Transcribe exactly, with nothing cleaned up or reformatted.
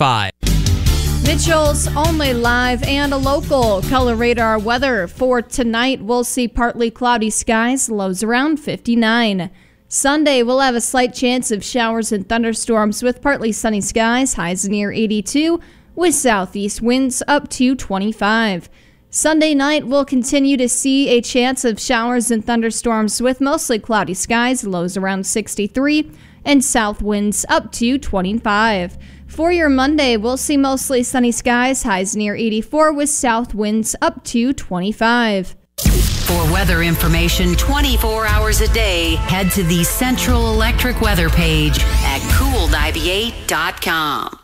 twenty-five. Mitchell's Only Live and a local color radar weather. For tonight, we'll see partly cloudy skies, lows around fifty-nine. Sunday, we'll have a slight chance of showers and thunderstorms with partly sunny skies, highs near eighty-two, with southeast winds up to twenty-five. Sunday night, we'll continue to see a chance of showers and thunderstorms with mostly cloudy skies, lows around sixty-three, and south winds up to twenty-five. For your Monday, we'll see mostly sunny skies, highs near eighty-four, with south winds up to twenty-five. For weather information twenty-four hours a day, head to the Central Electric weather page at cool ninety-eight dot com.